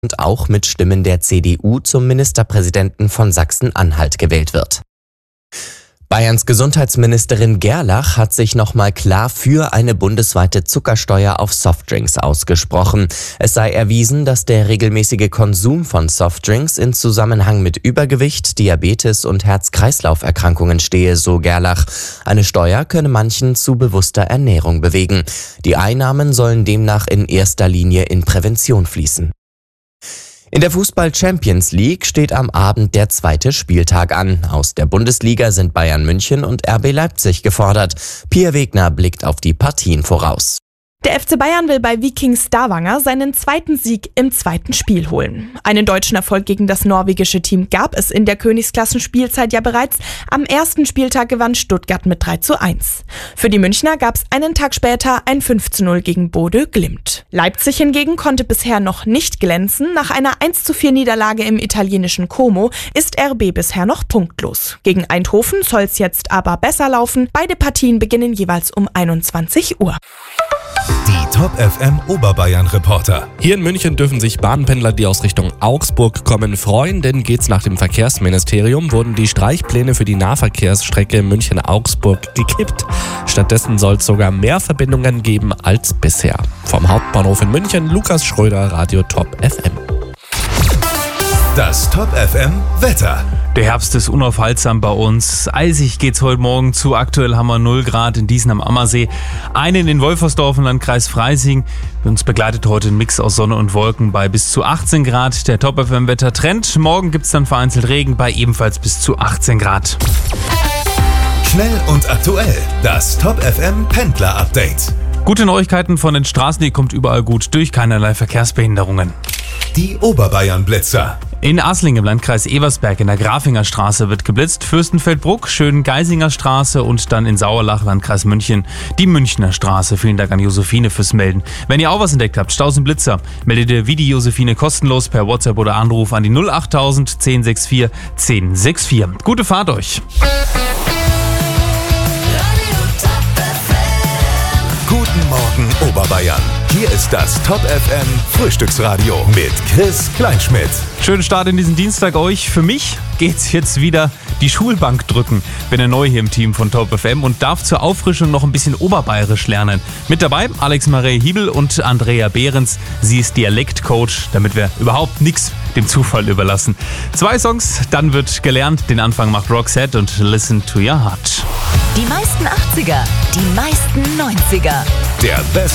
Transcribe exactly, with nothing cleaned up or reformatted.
und auch mit Stimmen der C D U zum Ministerpräsidenten von Sachsen-Anhalt gewählt wird. Bayerns Gesundheitsministerin Gerlach hat sich nochmal klar für eine bundesweite Zuckersteuer auf Softdrinks ausgesprochen. Es sei erwiesen, dass der regelmäßige Konsum von Softdrinks in Zusammenhang mit Übergewicht, Diabetes und Herz-Kreislauf-Erkrankungen stehe, so Gerlach. Eine Steuer könne manchen zu bewusster Ernährung bewegen. Die Einnahmen sollen demnach in erster Linie in Prävention fließen. In der Fußball-Champions League steht am Abend der zweite Spieltag an. Aus der Bundesliga sind Bayern München und R B Leipzig gefordert. Pia Wegner blickt auf die Partien voraus. Der F C Bayern will bei Viking Stavanger seinen zweiten Sieg im zweiten Spiel holen. Einen deutschen Erfolg gegen das norwegische Team gab es in der Königsklassen-Spielzeit ja bereits. Am ersten Spieltag gewann Stuttgart mit drei zu eins. Für die Münchner gab es einen Tag später ein fünf zu null gegen Bodø Glimt. Leipzig hingegen konnte bisher noch nicht glänzen. Nach einer eins zu vier Niederlage im italienischen Como ist R B bisher noch punktlos. Gegen Eindhoven soll es jetzt aber besser laufen. Beide Partien beginnen jeweils um einundzwanzig Uhr. Die Top F M Oberbayern-Reporter. Hier in München dürfen sich Bahnpendler, die aus Richtung Augsburg kommen, freuen, denn geht's nach dem Verkehrsministerium, wurden die Streichpläne für die Nahverkehrsstrecke München-Augsburg gekippt. Stattdessen soll es sogar mehr Verbindungen geben als bisher. Vom Hauptbahnhof in München, Lukas Schröder, Radio Top F M. Das Top F M Wetter. Der Herbst ist unaufhaltsam bei uns. Eisig geht's heute Morgen zu. Aktuell haben wir null Grad in Diesen am Ammersee. Einen in Wolfersdorf im Landkreis Freising. Uns begleitet heute ein Mix aus Sonne und Wolken bei bis zu achtzehn Grad. Der Top F M Wettertrend. Morgen gibt's dann vereinzelt Regen bei ebenfalls bis zu achtzehn Grad. Schnell und aktuell. Das Top F M Pendler Update. Gute Neuigkeiten von den Straßen. Ihr kommt überall gut durch. Keinerlei Verkehrsbehinderungen. Die Oberbayern Blitzer. In Asling im Landkreis Eversberg in der Grafinger Straße wird geblitzt. Fürstenfeldbruck, Schön-Geisinger Straße und dann in Sauerlach, Landkreis München, die Münchner Straße. Vielen Dank an Josephine fürs Melden. Wenn ihr auch was entdeckt habt, Staus Blitzer, meldet ihr wie die Josephine kostenlos per WhatsApp oder Anruf an die null achttausend zehn sechs vier zehn sechs vier. Gute Fahrt euch! Guten Morgen Oberbayern. Hier ist das Top F M Frühstücksradio mit Chris Kleinschmidt. Schönen Start in diesen Dienstag euch. Für mich geht's jetzt wieder die Schulbank drücken. Bin ja neu hier im Team von Top F M und darf zur Auffrischung noch ein bisschen Oberbayerisch lernen. Mit dabei Alex-Marie Hiebel und Andrea Behrens. Sie ist Dialektcoach, damit wir überhaupt nichts dem Zufall überlassen. Zwei Songs, dann wird gelernt. Den Anfang macht Roxette und Listen to Your Heart. Die meisten achtziger, die meisten neunziger. Der beste